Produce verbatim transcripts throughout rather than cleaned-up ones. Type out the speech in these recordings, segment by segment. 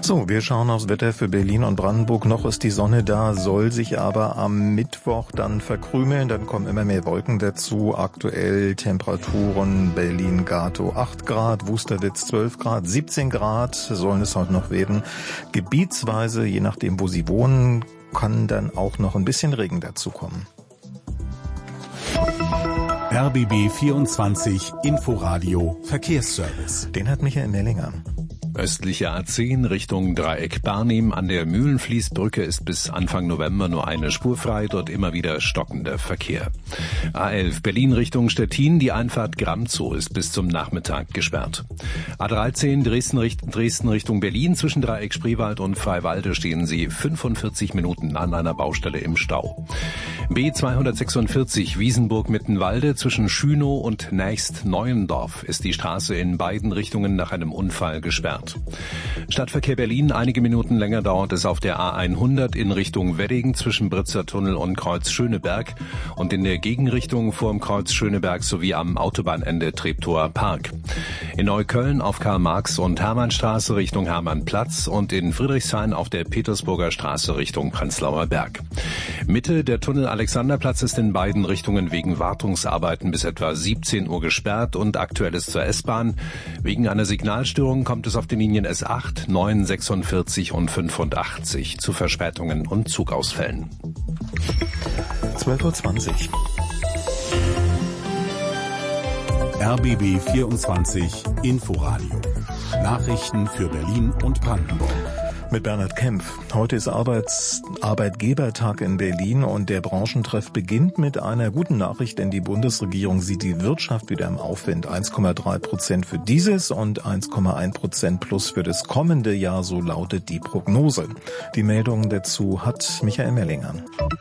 So, wir schauen aufs Wetter für Berlin und Brandenburg. Noch ist die Sonne da, soll sich aber am Mittwoch dann verkrümeln. Dann kommen immer mehr Wolken dazu. Aktuell Temperaturen Berlin-Gatow acht Grad, Wusterwitz zwölf Grad, siebzehn Grad sollen es heute noch werden. Gebietsweise, je nachdem wo Sie wohnen, kann dann auch noch ein bisschen Regen dazu kommen. R B B vierundzwanzig Inforadio Verkehrsservice. Den hat Michael Mellinger. Östliche A zehn Richtung Dreieck Barnim an der Mühlenfließbrücke ist bis Anfang November nur eine Spur frei, dort immer wieder stockender Verkehr. A elf Berlin Richtung Stettin, die Einfahrt Gramzow ist bis zum Nachmittag gesperrt. A dreizehn Dresden, Dresden Richtung Berlin, zwischen Dreieck Spreewald und Freiwalde stehen Sie fünfundvierzig Minuten an einer Baustelle im Stau. B zweihundertsechsundvierzig Wiesenburg-Mittenwalde, zwischen Schünow und Nächst-Neuendorf ist die Straße in beiden Richtungen nach einem Unfall gesperrt. Stadtverkehr Berlin, einige Minuten länger dauert es auf der A hundert in Richtung Wedding zwischen Britzer Tunnel und Kreuz Schöneberg und in der Gegenrichtung vorm Kreuz Schöneberg sowie am Autobahnende Treptower Park. In Neukölln auf Karl-Marx- und Hermannstraße Richtung Hermannplatz und in Friedrichshain auf der Petersburger Straße Richtung Prenzlauer Berg. Mitte der Tunnel Alexanderplatz ist in beiden Richtungen wegen Wartungsarbeiten bis etwa siebzehn Uhr gesperrt und aktuelles zur S-Bahn. Wegen einer Signalstörung kommt es auf den Linien S acht, neun, sechsundvierzig und fünfundachtzig zu Verspätungen und Zugausfällen. zwölf Uhr zwanzig. R B B vierundzwanzig Inforadio. Nachrichten für Berlin und Brandenburg. Mit Bernhard Kempf. Heute ist Arbeits- Arbeitgebertag in Berlin und der Branchentreff beginnt mit einer guten Nachricht, denn die Bundesregierung sieht die Wirtschaft wieder im Aufwind. eins Komma drei Prozent für dieses und eins Komma eins Prozent plus für das kommende Jahr, so lautet die Prognose. Die Meldung dazu hat Michael Mellinger.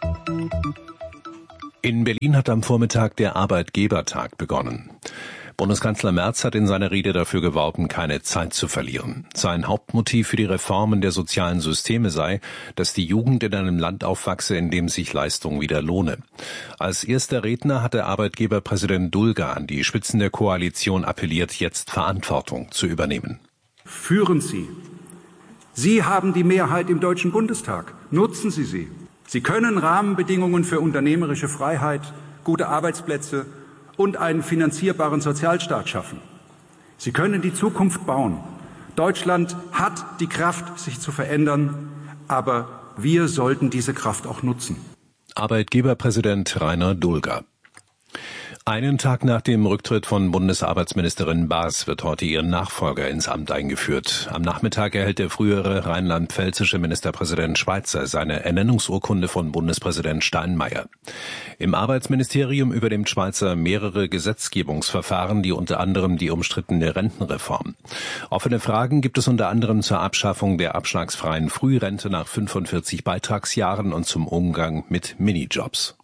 In Berlin hat am Vormittag der Arbeitgebertag begonnen. Bundeskanzler Merz hat in seiner Rede dafür geworben, keine Zeit zu verlieren. Sein Hauptmotiv für die Reformen der sozialen Systeme sei, dass die Jugend in einem Land aufwachse, in dem sich Leistung wieder lohne. Als erster Redner hatte Arbeitgeberpräsident Dulger an die Spitzen der Koalition appelliert, jetzt Verantwortung zu übernehmen. Führen Sie. Sie haben die Mehrheit im Deutschen Bundestag. Nutzen Sie sie. Sie können Rahmenbedingungen für unternehmerische Freiheit, gute Arbeitsplätze und einen finanzierbaren Sozialstaat schaffen. Sie können die Zukunft bauen. Deutschland hat die Kraft, sich zu verändern, aber wir sollten diese Kraft auch nutzen. Arbeitgeberpräsident Rainer Dulger. Einen Tag nach dem Rücktritt von Bundesarbeitsministerin Baas wird heute ihr Nachfolger ins Amt eingeführt. Am Nachmittag erhält der frühere rheinland-pfälzische Ministerpräsident Schweitzer seine Ernennungsurkunde von Bundespräsident Steinmeier. Im Arbeitsministerium übernimmt Schweitzer mehrere Gesetzgebungsverfahren, die unter anderem die umstrittene Rentenreform. Offene Fragen gibt es unter anderem zur Abschaffung der abschlagsfreien Frührente nach fünfundvierzig Beitragsjahren und zum Umgang mit Minijobs.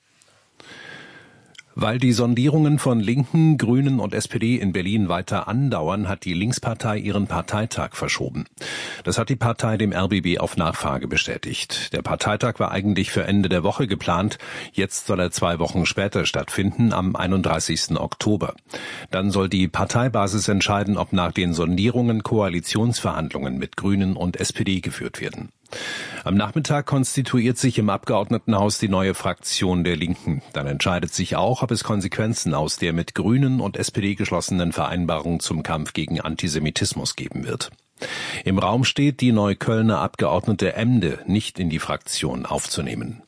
Weil die Sondierungen von Linken, Grünen und S P D in Berlin weiter andauern, hat die Linkspartei ihren Parteitag verschoben. Das hat die Partei dem R B B auf Nachfrage bestätigt. Der Parteitag war eigentlich für Ende der Woche geplant. Jetzt soll er zwei Wochen später stattfinden, am einunddreißigsten Oktober. Dann soll die Parteibasis entscheiden, ob nach den Sondierungen Koalitionsverhandlungen mit Grünen und S P D geführt werden. Am Nachmittag konstituiert sich im Abgeordnetenhaus die neue Fraktion der Linken. Dann entscheidet sich auch, ob es Konsequenzen aus der mit Grünen und S P D geschlossenen Vereinbarung zum Kampf gegen Antisemitismus geben wird. Im Raum steht, die Neuköllner Abgeordnete Emde nicht in die Fraktion aufzunehmen.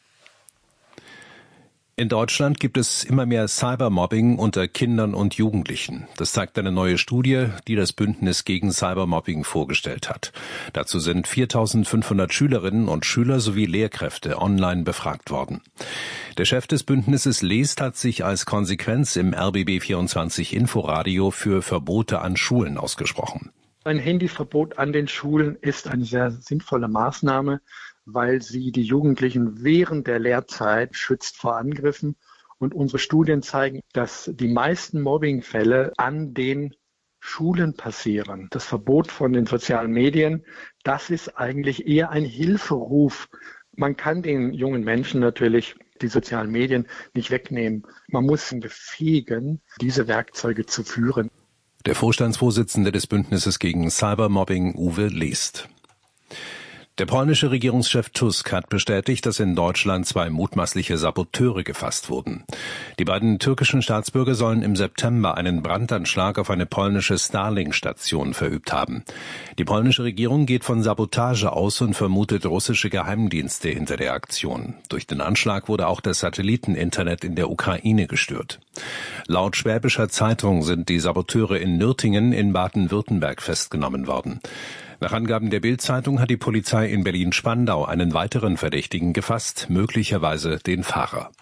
In Deutschland gibt es immer mehr Cybermobbing unter Kindern und Jugendlichen. Das zeigt eine neue Studie, die das Bündnis gegen Cybermobbing vorgestellt hat. Dazu sind viertausendfünfhundert Schülerinnen und Schüler sowie Lehrkräfte online befragt worden. Der Chef des Bündnisses Lest hat sich als Konsequenz im R B B vierundzwanzig Inforadio für Verbote an Schulen ausgesprochen. Ein Handyverbot an den Schulen ist eine sehr sinnvolle Maßnahme, weil sie die Jugendlichen während der Lehrzeit schützt vor Angriffen. Und unsere Studien zeigen, dass die meisten Mobbingfälle an den Schulen passieren. Das Verbot von den sozialen Medien, das ist eigentlich eher ein Hilferuf. Man kann den jungen Menschen natürlich die sozialen Medien nicht wegnehmen. Man muss sie befähigen, diese Werkzeuge zu führen. Der Vorstandsvorsitzende des Bündnisses gegen Cybermobbing, Uwe Lest. Der polnische Regierungschef Tusk hat bestätigt, dass in Deutschland zwei mutmaßliche Saboteure gefasst wurden. Die beiden türkischen Staatsbürger sollen im September einen Brandanschlag auf eine polnische Starlink-Station verübt haben. Die polnische Regierung geht von Sabotage aus und vermutet russische Geheimdienste hinter der Aktion. Durch den Anschlag wurde auch das Satelliteninternet in der Ukraine gestört. Laut Schwäbischer Zeitung sind die Saboteure in Nürtingen in Baden-Württemberg festgenommen worden. Nach Angaben der Bild-Zeitung hat die Polizei in Berlin-Spandau einen weiteren Verdächtigen gefasst, möglicherweise den Fahrer.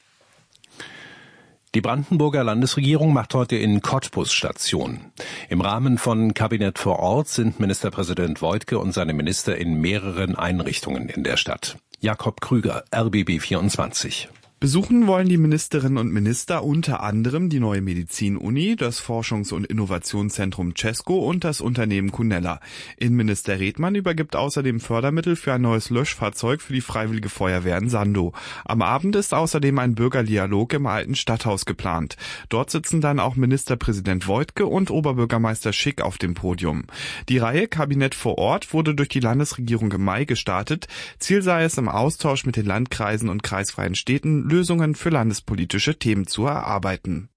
Die Brandenburger Landesregierung macht heute in Cottbus Station. Im Rahmen von Kabinett vor Ort sind Ministerpräsident Woidke und seine Minister in mehreren Einrichtungen in der Stadt. Jakob Krüger, R B B vierundzwanzig. Besuchen wollen die Ministerinnen und Minister unter anderem die neue Medizin-Uni, das Forschungs- und Innovationszentrum Cesco und das Unternehmen Cunella. Innenminister Redmann übergibt außerdem Fördermittel für ein neues Löschfahrzeug für die Freiwillige Feuerwehr in Sandow. Am Abend ist außerdem ein Bürgerdialog im alten Stadthaus geplant. Dort sitzen dann auch Ministerpräsident Woidke und Oberbürgermeister Schick auf dem Podium. Die Reihe Kabinett vor Ort wurde durch die Landesregierung im Mai gestartet. Ziel sei es, im Austausch mit den Landkreisen und kreisfreien Städten Lösungen für landespolitische Themen zu erarbeiten.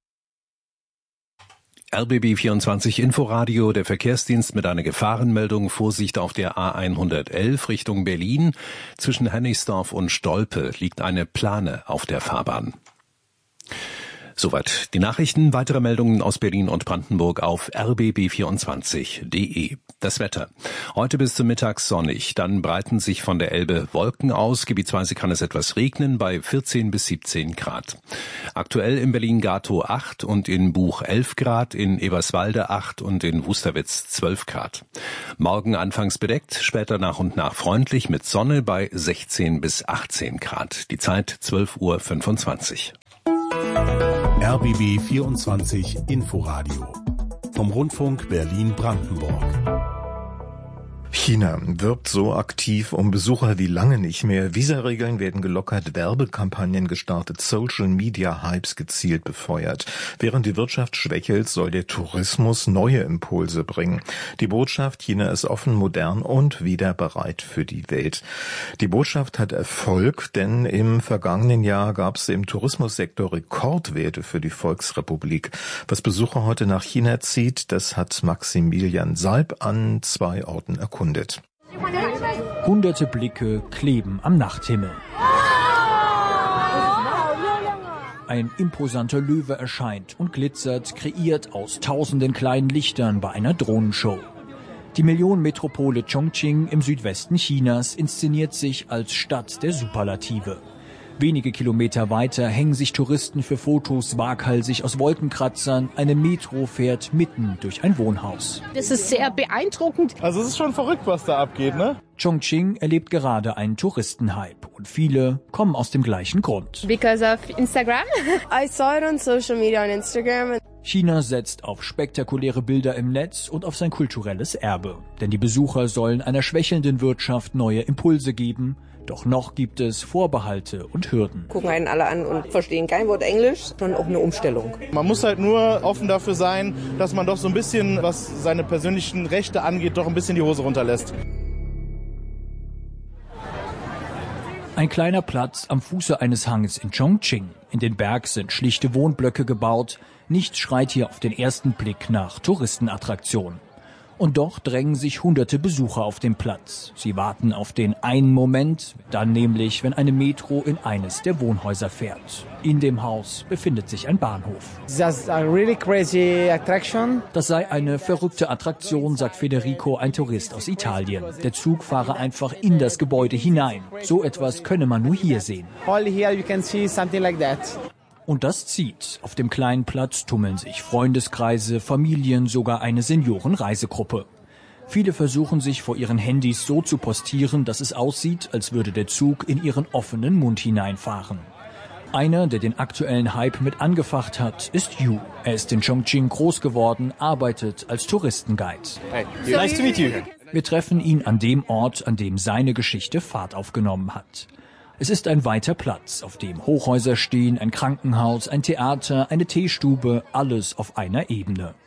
R B B vierundzwanzig Inforadio, der Verkehrsdienst mit einer Gefahrenmeldung. Vorsicht auf der A hundertelf Richtung Berlin. Zwischen Hennigsdorf und Stolpe liegt eine Plane auf der Fahrbahn. Soweit die Nachrichten. Weitere Meldungen aus Berlin und Brandenburg auf r b b vierundzwanzig punkt d e. Das Wetter. Heute bis zum Mittag sonnig, dann breiten sich von der Elbe Wolken aus. Gebietsweise kann es etwas regnen bei vierzehn bis siebzehn Grad. Aktuell in Berlin-Gatow acht und in Buch elf Grad, in Eberswalde acht und in Wusterwitz zwölf Grad. Morgen anfangs bedeckt, später nach und nach freundlich mit Sonne bei sechzehn bis achtzehn Grad. Die Zeit zwölf Uhr fünfundzwanzig. R B B vierundzwanzig Inforadio vom Rundfunk Berlin-Brandenburg. China wirbt so aktiv um Besucher wie lange nicht mehr. Visaregeln werden gelockert, Werbekampagnen gestartet, Social-Media-Hypes gezielt befeuert. Während die Wirtschaft schwächelt, soll der Tourismus neue Impulse bringen. Die Botschaft, China ist offen, modern und wieder bereit für die Welt. Die Botschaft hat Erfolg, denn im vergangenen Jahr gab es im Tourismussektor Rekordwerte für die Volksrepublik. Was Besucher heute nach China zieht, das hat Maximilian Salb an zwei Orten erkundet. Hunderte Blicke kleben am Nachthimmel. Ein imposanter Löwe erscheint und glitzert, kreiert aus tausenden kleinen Lichtern bei einer Drohnenshow. Die Millionenmetropole Chongqing im Südwesten Chinas inszeniert sich als Stadt der Superlative. Wenige Kilometer weiter hängen sich Touristen für Fotos waghalsig aus Wolkenkratzern. Eine Metro fährt mitten durch ein Wohnhaus. Das ist sehr beeindruckend. Also es ist schon verrückt, was da abgeht, ne? Chongqing erlebt gerade einen Touristenhype und viele kommen aus dem gleichen Grund. Because of Instagram. I saw it on social media on Instagram. China setzt auf spektakuläre Bilder im Netz und auf sein kulturelles Erbe. Denn die Besucher sollen einer schwächelnden Wirtschaft neue Impulse geben. Doch noch gibt es Vorbehalte und Hürden. Gucken einen alle an und verstehen kein Wort Englisch, schon auch eine Umstellung. Man muss halt nur offen dafür sein, dass man doch so ein bisschen, was seine persönlichen Rechte angeht, doch ein bisschen die Hose runterlässt. Ein kleiner Platz am Fuße eines Hanges in Chongqing. In den Berg sind schlichte Wohnblöcke gebaut. Nichts schreit hier auf den ersten Blick nach Touristenattraktion. Und doch drängen sich hunderte Besucher auf den Platz. Sie warten auf den einen Moment, dann nämlich, wenn eine Metro in eines der Wohnhäuser fährt. In dem Haus befindet sich ein Bahnhof. That's a really crazy attraction. Das sei eine verrückte Attraktion, sagt Federico, ein Tourist aus Italien. Der Zug fahre einfach in das Gebäude hinein. So etwas könne man nur hier sehen. Only here you can see something like that. Und das zieht. Auf dem kleinen Platz tummeln sich Freundeskreise, Familien, sogar eine Seniorenreisegruppe. Viele versuchen sich vor ihren Handys so zu postieren, dass es aussieht, als würde der Zug in ihren offenen Mund hineinfahren. Einer, der den aktuellen Hype mit angefacht hat, ist Yu. Er ist in Chongqing groß geworden, arbeitet als Touristenguide. Hey, nice to meet you. Wir treffen ihn an dem Ort, an dem seine Geschichte Fahrt aufgenommen hat. Es ist ein weiter Platz, auf dem Hochhäuser stehen, ein Krankenhaus, ein Theater, eine Teestube, alles auf einer Ebene.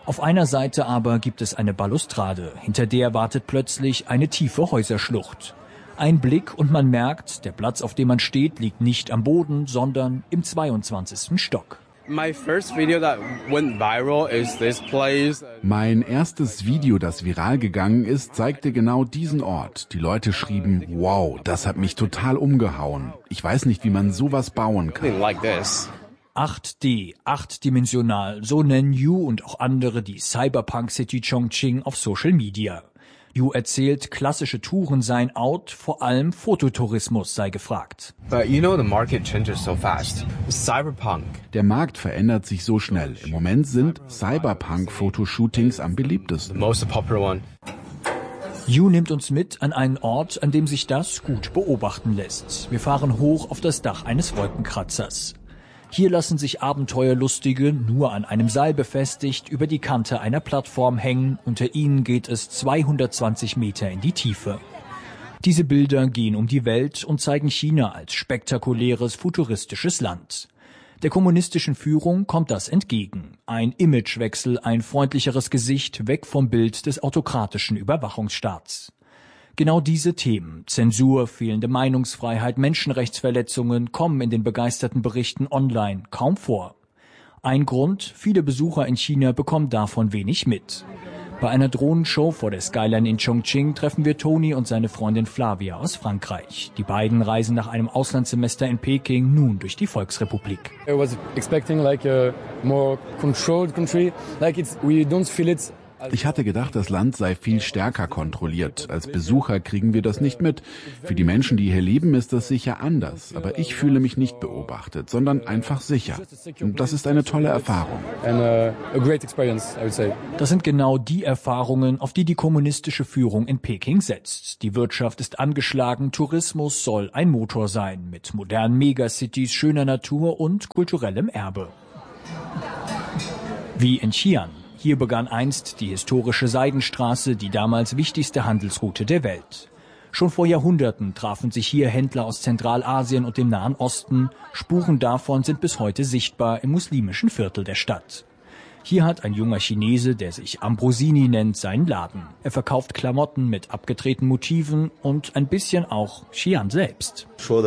Auf einer Seite aber gibt es eine Balustrade, hinter der wartet plötzlich eine tiefe Häuserschlucht. Ein Blick und man merkt, der Platz, auf dem man steht, liegt nicht am Boden, sondern im zweiundzwanzigsten Stock. My first video that went viral is this place. Mein erstes Video, das viral gegangen ist, zeigte genau diesen Ort. Die Leute schrieben, wow, das hat mich total umgehauen. Ich weiß nicht, wie man sowas bauen kann. Like this. acht D, achtdimensional, so nennen Yu und auch andere die Cyberpunk City Chongqing auf Social Media. Yu erzählt, klassische Touren seien out, vor allem Fototourismus sei gefragt. But you know the market changes so fast. Cyberpunk. Der Markt verändert sich so schnell. Im Moment sind Cyberpunk-Fotoshootings am beliebtesten. The most popular one. Yu nimmt uns mit an einen Ort, an dem sich das gut beobachten lässt. Wir fahren hoch auf das Dach eines Wolkenkratzers. Hier lassen sich Abenteuerlustige, nur an einem Seil befestigt, über die Kante einer Plattform hängen. Unter ihnen geht es zweihundertzwanzig Meter in die Tiefe. Diese Bilder gehen um die Welt und zeigen China als spektakuläres, futuristisches Land. Der kommunistischen Führung kommt das entgegen. Ein Imagewechsel, ein freundlicheres Gesicht, weg vom Bild des autokratischen Überwachungsstaats. Genau diese Themen, Zensur, fehlende Meinungsfreiheit, Menschenrechtsverletzungen, kommen in den begeisterten Berichten online kaum vor. Ein Grund, viele Besucher in China bekommen davon wenig mit. Bei einer Drohnenshow vor der Skyline in Chongqing treffen wir Tony und seine Freundin Flavia aus Frankreich. Die beiden reisen nach einem Auslandssemester in Peking nun durch die Volksrepublik. I was expecting like a more controlled country, like it's we don't feel it. Ich hatte gedacht, das Land sei viel stärker kontrolliert. Als Besucher kriegen wir das nicht mit. Für die Menschen, die hier leben, ist das sicher anders. Aber ich fühle mich nicht beobachtet, sondern einfach sicher. Und das ist eine tolle Erfahrung. Das sind genau die Erfahrungen, auf die die kommunistische Führung in Peking setzt. Die Wirtschaft ist angeschlagen, Tourismus soll ein Motor sein, mit modernen Megacities, schöner Natur und kulturellem Erbe. Wie in Xi'an. Hier begann einst die historische Seidenstraße, die damals wichtigste Handelsroute der Welt. Schon vor Jahrhunderten trafen sich hier Händler aus Zentralasien und dem Nahen Osten. Spuren davon sind bis heute sichtbar im muslimischen Viertel der Stadt. Hier hat ein junger Chinese, der sich Ambrosini nennt, seinen Laden. Er verkauft Klamotten mit abgedrehten Motiven und ein bisschen auch Xi'an selbst.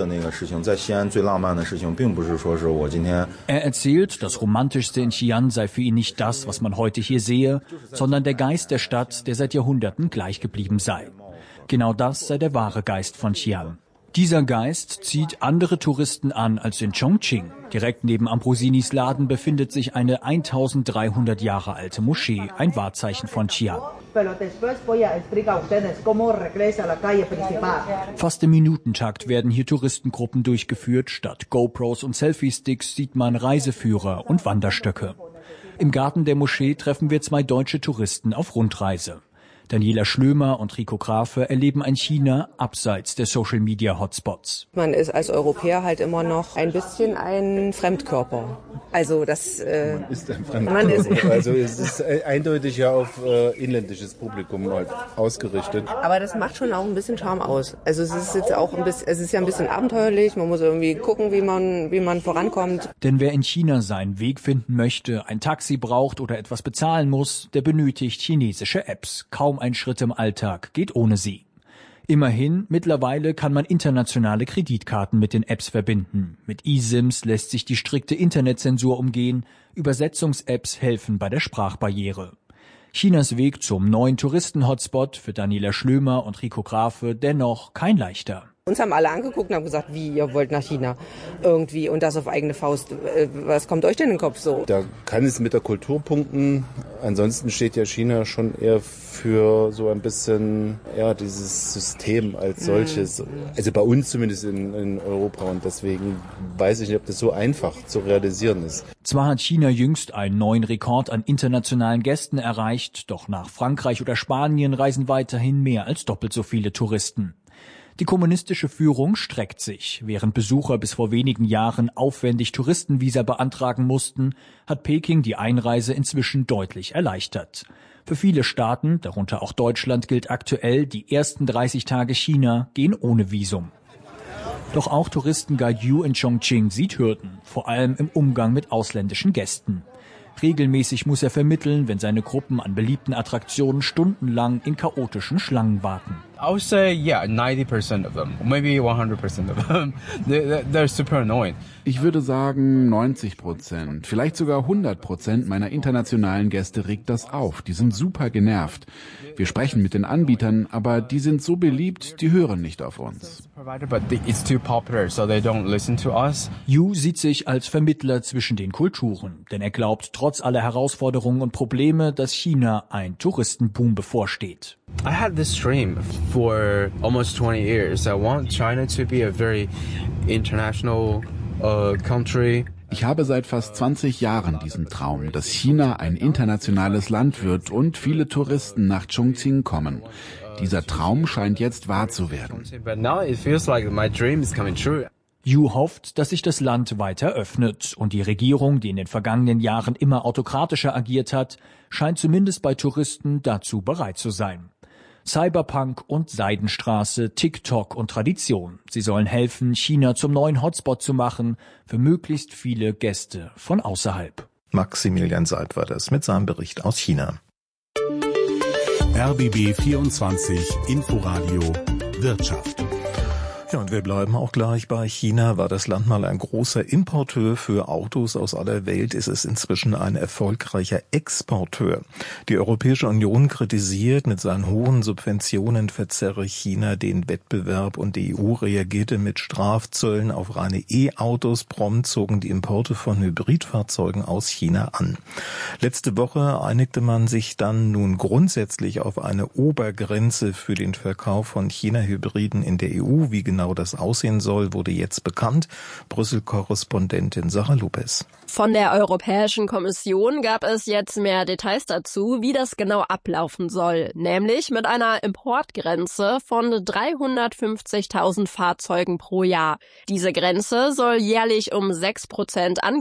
Er erzählt, das Romantischste in Xi'an sei für ihn nicht das, was man heute hier sehe, sondern der Geist der Stadt, der seit Jahrhunderten gleich geblieben sei. Genau das sei der wahre Geist von Xi'an. Dieser Geist zieht andere Touristen an als in Chongqing. Direkt neben Ambrosinis Laden befindet sich eine eintausenddreihundert Jahre alte Moschee, ein Wahrzeichen von Xi'an. Fast im Minutentakt werden hier Touristengruppen durchgeführt. Statt GoPros und Selfie-Sticks sieht man Reiseführer und Wanderstöcke. Im Garten der Moschee treffen wir zwei deutsche Touristen auf Rundreise. Daniela Schlömer und Rico Grafe erleben ein China abseits der Social-Media-Hotspots. Man ist als Europäer halt immer noch ein bisschen ein Fremdkörper. Also das äh, man ist ein Fremdkörper. Man ist also es ist eindeutig ja auf äh, inländisches Publikum halt ausgerichtet. Aber das macht schon auch ein bisschen Charme aus. Also es ist jetzt auch ein bisschen, es ist ja ein bisschen abenteuerlich. Man muss irgendwie gucken, wie man wie man vorankommt. Denn wer in China seinen Weg finden möchte, ein Taxi braucht oder etwas bezahlen muss, der benötigt chinesische Apps. Kaum ein Schritt im Alltag geht ohne sie. Immerhin, mittlerweile kann man internationale Kreditkarten mit den Apps verbinden. Mit eSIMs lässt sich die strikte Internetzensur umgehen. Übersetzungs-Apps helfen bei der Sprachbarriere. Chinas Weg zum neuen Touristen-Hotspot für Daniela Schlömer und Rico Grafe dennoch kein leichter. Uns haben alle angeguckt und haben gesagt, wie, ihr wollt nach China irgendwie und das auf eigene Faust. Was kommt euch denn in den Kopf so? Da kann es mit der Kultur punkten. Ansonsten steht ja China schon eher für so ein bisschen ja, dieses System als solches. Mhm. Also bei uns zumindest in, in Europa. Und deswegen weiß ich nicht, ob das so einfach zu realisieren ist. Zwar hat China jüngst einen neuen Rekord an internationalen Gästen erreicht, doch nach Frankreich oder Spanien reisen weiterhin mehr als doppelt so viele Touristen. Die kommunistische Führung streckt sich. Während Besucher bis vor wenigen Jahren aufwendig Touristenvisa beantragen mussten, hat Peking die Einreise inzwischen deutlich erleichtert. Für viele Staaten, darunter auch Deutschland, gilt aktuell, die ersten dreißig Tage China gehen ohne Visum. Doch auch Touristenguide Yu in Chongqing sieht Hürden, vor allem im Umgang mit ausländischen Gästen. Regelmäßig muss er vermitteln, wenn seine Gruppen an beliebten Attraktionen stundenlang in chaotischen Schlangen warten. I would say, yeah, ninety percent of them, maybe one hundred percent of them. They're, they're super annoying. Ich würde sagen neunzig Prozent, vielleicht sogar hundert Prozent meiner internationalen Gäste regt das auf. Die sind super genervt. Wir sprechen mit den Anbietern, aber die sind so beliebt, die hören nicht auf uns. Yu sieht sich als Vermittler zwischen den Kulturen, denn er glaubt trotz aller Herausforderungen und Probleme, dass China ein Touristenboom bevorsteht. I had this dream for almost twenty years. I want China to be a very international uh, country. Ich habe seit fast zwanzig Jahren diesen Traum, dass China ein internationales Land wird und viele Touristen nach Chongqing kommen. Dieser Traum scheint jetzt wahr zu werden. Yu hofft, dass sich das Land weiter öffnet und die Regierung, die in den vergangenen Jahren immer autokratischer agiert hat, scheint zumindest bei Touristen dazu bereit zu sein. Cyberpunk und Seidenstraße, TikTok und Tradition. Sie sollen helfen, China zum neuen Hotspot zu machen für möglichst viele Gäste von außerhalb. Maximilian Seib war das mit seinem Bericht aus China. R B B vierundzwanzig Inforadio Wirtschaft. Ja, und wir bleiben auch gleich bei China. War das Land mal ein großer Importeur für Autos aus aller Welt, ist es inzwischen ein erfolgreicher Exporteur. Die Europäische Union kritisiert, mit seinen hohen Subventionen verzerre China den Wettbewerb und die E U reagierte mit Strafzöllen auf reine E-Autos. Prompt zogen die Importe von Hybridfahrzeugen aus China an. Letzte Woche einigte man sich dann nun grundsätzlich auf eine Obergrenze für den Verkauf von China-Hybriden in der E U. Wie genau das aussehen soll, wurde jetzt bekannt. Brüssel-Korrespondentin Sarah Lopez. Von der Europäischen Kommission gab es jetzt mehr Details dazu, wie das genau ablaufen soll. Nämlich mit einer Importgrenze von dreihundertfünfzigtausend Fahrzeugen pro Jahr. Diese Grenze soll jährlich um sechs Prozent angehoben